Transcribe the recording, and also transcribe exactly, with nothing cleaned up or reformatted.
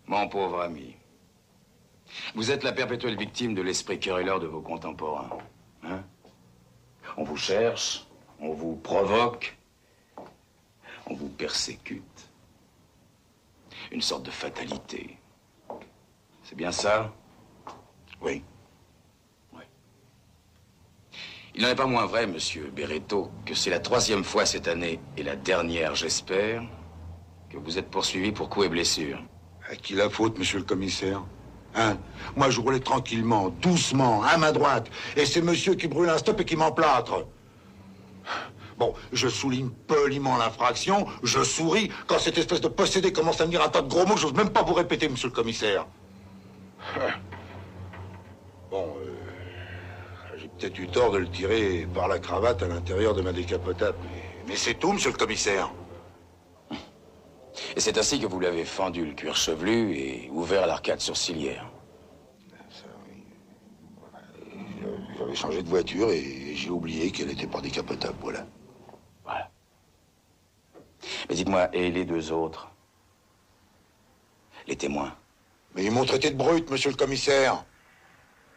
Mon pauvre ami, vous êtes la perpétuelle victime de l'esprit querelleur de vos contemporains. Hein? On vous cherche, on vous provoque, on vous persécute. Une sorte de fatalité. C'est bien ça? Oui. Oui. Il n'en est pas moins vrai, monsieur Berretto, que c'est la troisième fois cette année, et la dernière, j'espère, que vous êtes poursuivi pour coups et blessures. À qui la faute, monsieur le commissaire? Hein? Moi, je roulais tranquillement, doucement, à ma droite, et c'est monsieur qui brûle un stop et qui m'emplâtre. Bon, je souligne poliment l'infraction, je souris. Quand cette espèce de possédé commence à me dire un tas de gros mots, j'ose même pas vous répéter, monsieur le commissaire. Bon, euh, j'ai peut-être eu tort de le tirer par la cravate à l'intérieur de ma décapotable. Mais, mais c'est tout, monsieur le commissaire. Et c'est ainsi que vous l'avez fendu le cuir chevelu et ouvert l'arcade sourcilière. Ça, oui. Voilà. J'avais changé de voiture et j'ai oublié qu'elle n'était pas décapotable, voilà. Voilà. Mais dites-moi, et les deux autres? Les témoins? Mais ils m'ont traité de brute, monsieur le commissaire.